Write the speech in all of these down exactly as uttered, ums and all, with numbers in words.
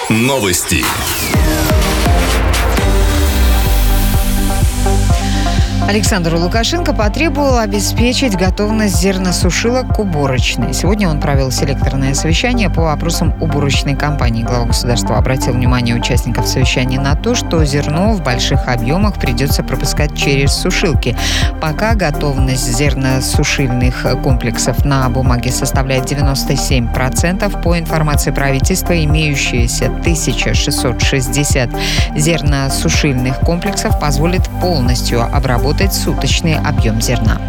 Новости. Александр Лукашенко потребовал обеспечить готовность зерносушилок к уборочной. Сегодня он провел селекторное совещание по вопросам уборочной кампании. Глава государства обратил внимание участников совещания на то, что зерно в больших объемах придется пропускать через сушилки. Пока готовность зерносушильных комплексов на бумаге составляет девяносто семь процентов. По информации правительства, имеющиеся тысяча шестьсот шестьдесят зерносушильных комплексов позволит полностью обработать суточный объем зерна.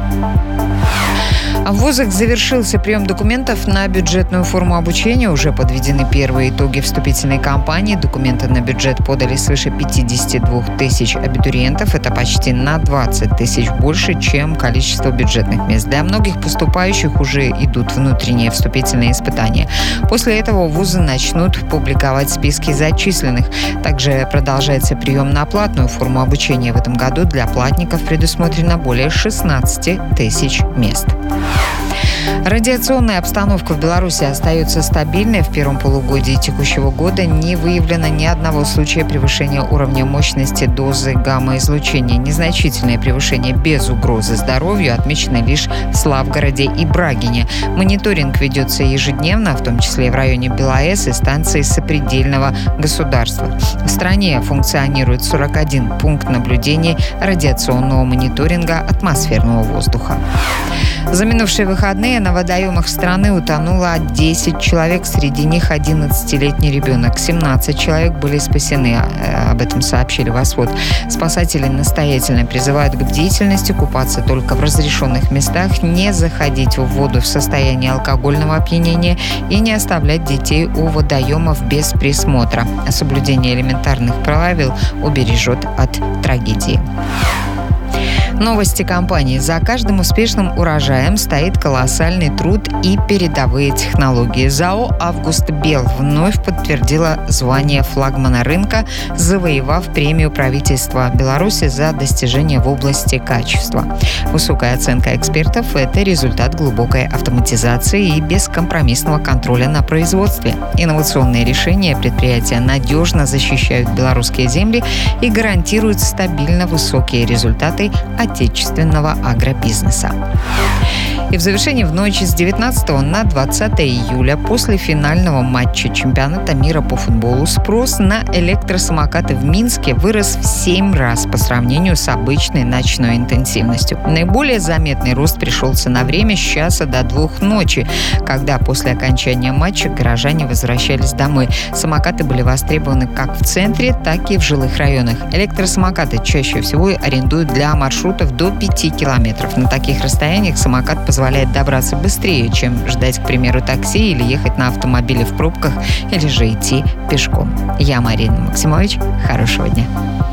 В вузах завершился прием документов на бюджетную форму обучения. Уже подведены первые итоги вступительной кампании. Документы на бюджет подали свыше пятидесяти двух тысяч абитуриентов. Это почти на двадцать тысяч больше, чем количество бюджетных мест. Для многих поступающих уже идут внутренние вступительные испытания. После этого вузы начнут публиковать списки зачисленных. Также продолжается прием на платную форму обучения. В этом году для платников предусмотрено более шестнадцати тысяч мест. Радиационная обстановка в Беларуси остается стабильной. В первом полугодии текущего года не выявлено ни одного случая превышения уровня мощности дозы гамма-излучения. Незначительное превышение без угрозы здоровью отмечено лишь в Славгороде и Брагине. Мониторинг ведется ежедневно, в том числе и в районе БелАЭС и станции сопредельного государства. В стране функционирует сорок один пункт наблюдений радиационного мониторинга атмосферного воздуха. За минувшие выходные на водоемах страны утонуло десять человек, среди них одиннадцатилетний ребенок. семнадцать человек были спасены, об этом сообщили ВОСВОД. Спасатели настоятельно призывают к бдительности, купаться только в разрешенных местах, не заходить в воду в состоянии алкогольного опьянения и не оставлять детей у водоемов без присмотра. Соблюдение элементарных правил убережет от трагедии. Новости компании. За каждым успешным урожаем стоит колоссальный труд и передовые технологии. ЗАО «Август-Бел» вновь подтвердила звание флагмана рынка, завоевав премию правительства Беларуси за достижения в области качества. Высокая оценка экспертов – это результат глубокой автоматизации и бескомпромиссного контроля на производстве. Инновационные решения предприятия надежно защищают белорусские земли и гарантируют стабильно высокие результаты отечественного агробизнеса. И в завершении в ночь с девятнадцатого на двадцатое июля после финального матча чемпионата мира по футболу спрос на электросамокаты в Минске вырос в семь раз по сравнению с обычной ночной интенсивностью. Наиболее заметный рост пришелся на время с часа до двух ночи, когда после окончания матча горожане возвращались домой. Самокаты были востребованы как в центре, так и в жилых районах. Электросамокаты чаще всего арендуют для маршрутов до пяти километров. На таких расстояниях самокат позволяет позволяет добраться быстрее, чем ждать, к примеру, такси или ехать на автомобиле в пробках, или же идти пешком. Я Марина Максимович. Хорошего дня.